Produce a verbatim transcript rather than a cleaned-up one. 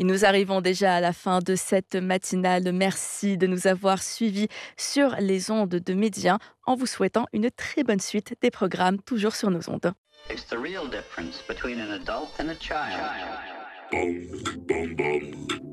Et nous arrivons déjà à la fin de cette matinale. Merci de nous avoir suivis sur les ondes de Média en vous souhaitant une très bonne suite des programmes toujours sur nos ondes. It's the real difference between an adult and a child. Bum, bum, bum.